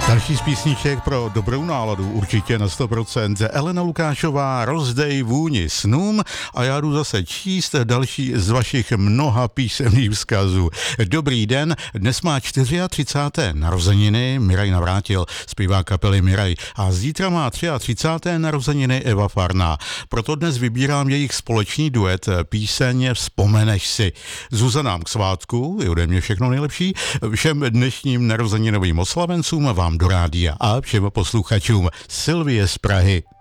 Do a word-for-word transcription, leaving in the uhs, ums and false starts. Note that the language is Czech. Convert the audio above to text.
Další z písniček pro dobrou náladu určitě na sto procent. Elena Lukášová, Rozdej vůni snům, a já jdu zase číst další z vašich mnoha písemných vzkazů. Dobrý den, dnes má třicáté čtyřiáté narozeniny Miraj Navrátil, zpívá kapely Miraj, a zítra má třicáté třiáté narozeniny Eva Farná. Proto dnes vybírám jejich společný duet, píseň Vzpomeneš si. Zuzanám k svátku, i ode mě všechno nejlepší, všem dnešním narozeninovým oslavencům vám do rádia a všem posluchačům Sylvie z Prahy.